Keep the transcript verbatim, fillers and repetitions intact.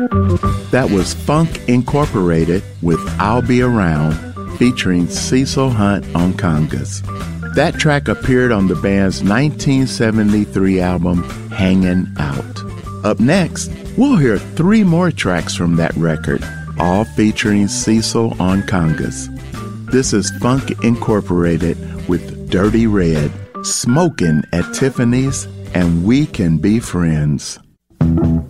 That was Funk Incorporated with I'll Be Around, featuring Cecil Hunt on congas. That track appeared on the band's nineteen seventy-three album, Hangin' Out. Up next, we'll hear three more tracks from that record, all featuring Cecil on congas. This is Funk Incorporated with Dirty Red, Smokin' at Tiffany's, and We Can Be Friends.